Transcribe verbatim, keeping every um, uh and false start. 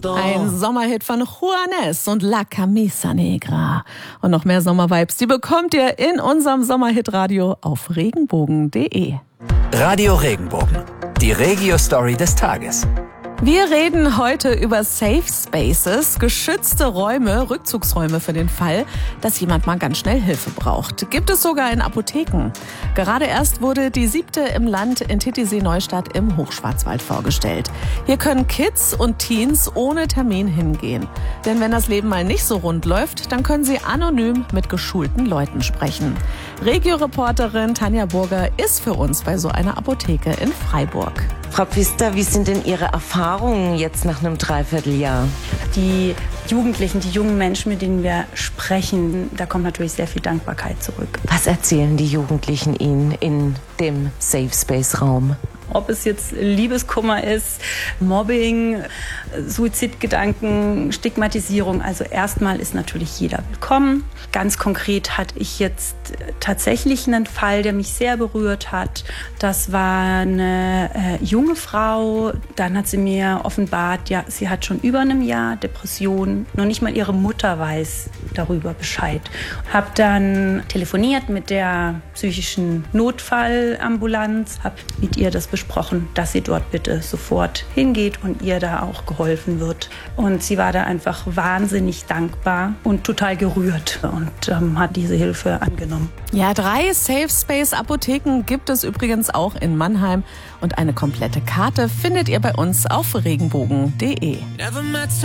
Ein Sommerhit von Juanes und La Camisa Negra. Und noch mehr Sommervibes, die bekommt ihr in unserem Sommerhit-Radio auf regenbogen punkt de. Radio Regenbogen, die Regio-Story des Tages. Wir reden heute über Safe Spaces, geschützte Räume, Rückzugsräume für den Fall, dass jemand mal ganz schnell Hilfe braucht. Gibt es sogar in Apotheken. Gerade erst wurde die siebte im Land in Titisee-Neustadt im Hochschwarzwald vorgestellt. Hier können Kids und Teens ohne Termin hingehen. Denn wenn das Leben mal nicht so rund läuft, dann können sie anonym mit geschulten Leuten sprechen. Regio-Reporterin Tanja Burger ist für uns bei so einer Apotheke in Freiburg. Frau Pfister, wie sind denn Ihre Erfahrungen jetzt nach einem Dreivierteljahr? Die Jugendlichen, die jungen Menschen, mit denen wir sprechen, da kommt natürlich sehr viel Dankbarkeit zurück. Was erzählen die Jugendlichen Ihnen in dem Safe Space Raum? Ob es jetzt Liebeskummer ist, Mobbing, Suizidgedanken, Stigmatisierung. Also erstmal ist natürlich jeder willkommen. Ganz konkret hatte ich jetzt tatsächlich einen Fall, der mich sehr berührt hat. Das war eine äh, junge Frau. Dann hat sie mir offenbart, ja, sie hat schon über einem Jahr Depression. Noch nicht mal ihre Mutter weiß darüber Bescheid. Habe dann telefoniert mit der psychischen Notfallambulanz, habe mit ihr das besprochen, dass sie dort bitte sofort hingeht und ihr da auch geholfen wird. Und sie war da einfach wahnsinnig dankbar und total gerührt und ähm, hat diese Hilfe angenommen. Ja, drei Safe Space Apotheken gibt es übrigens auch in Mannheim und eine komplette Karte findet ihr bei uns auf regenbogen punkt de.